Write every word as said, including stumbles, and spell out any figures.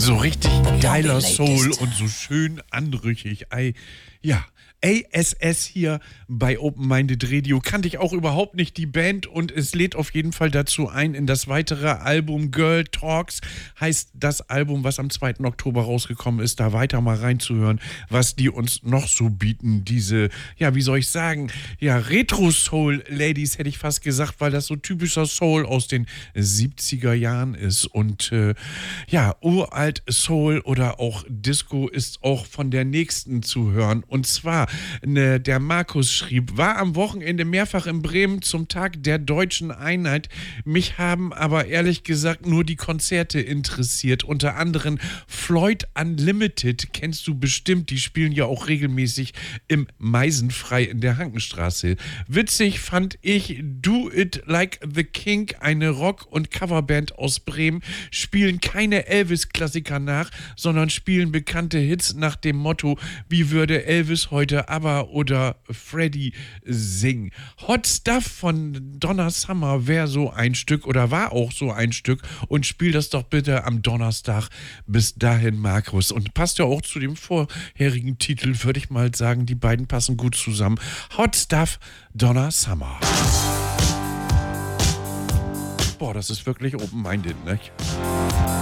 So richtig geiler Latest. Soul und so schön anrüchig. Ei, ja, A S S hier bei Open Minded Radio. Kannte ich auch überhaupt nicht die Band und es lädt auf jeden Fall dazu ein in das weitere Album Girl Talks. Heißt das Album, was am zweiten Oktober rausgekommen ist, da weiter mal reinzuhören, was die uns noch so bieten. Diese, ja, wie soll ich sagen, ja, Retro-Soul-Ladies hätte ich fast gesagt, weil das so typischer Soul aus den siebziger Jahren ist. Und äh, ja, uralt Soul oder auch Disco ist auch von der nächsten zu hören. Und zwar Ne, der Markus schrieb, war am Wochenende mehrfach in Bremen zum Tag der deutschen Einheit. Mich haben aber ehrlich gesagt nur die Konzerte interessiert. Unter anderem Floyd Unlimited, kennst du bestimmt. Die spielen ja auch regelmäßig im Meisenfrei in der Hankenstraße. Witzig fand ich Do It Like the King, eine Rock- und Coverband aus Bremen, spielen keine Elvis-Klassiker nach, sondern spielen bekannte Hits nach dem Motto, wie würde Elvis heute ABBA oder Freddie singen. Hot Stuff von Donna Summer wäre so ein Stück oder war auch so ein Stück und spiel das doch bitte am Donnerstag. Bis dahin, Markus. Und passt ja auch zu dem vorherigen Titel, würde ich mal sagen, die beiden passen gut zusammen. Hot Stuff, Donna Summer. Boah, das ist wirklich open-minded, ne?